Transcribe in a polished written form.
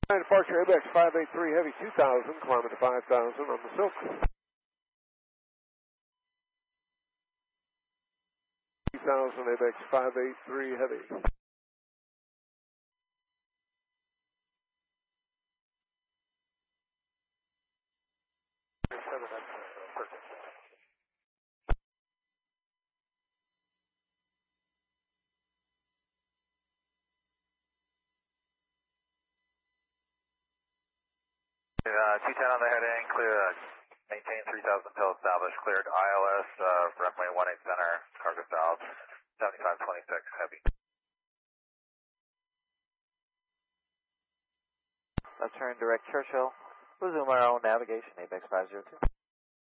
Departure ABX 583 Heavy 2000, climbing to 5000 on the Silk. 2000 ABX 583 Heavy. T10 on the heading, clear, maintain 3000 till established, cleared ILS, runway 18 center, cargo south, 7526, heavy. Left turn direct Churchill, resume our own navigation, ABX 502.